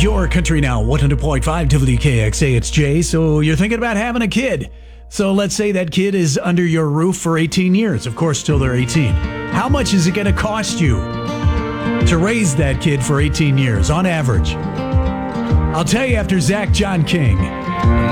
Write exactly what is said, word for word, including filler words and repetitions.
your Country Now, one hundred point five W K X A. It's Jay. So you're thinking about having a kid. So let's say that kid is under your roof for eighteen years. Of course, till they're eighteen. How much is it going to cost you to raise that kid for eighteen years on average? I'll tell you after Zach John King.